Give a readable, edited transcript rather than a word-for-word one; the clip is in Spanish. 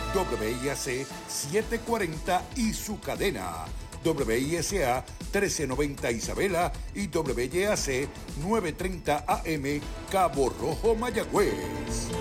WIAC 740 y su cadena. WISA 1390 Isabela y WYAC 930 AM Cabo Rojo, Mayagüez.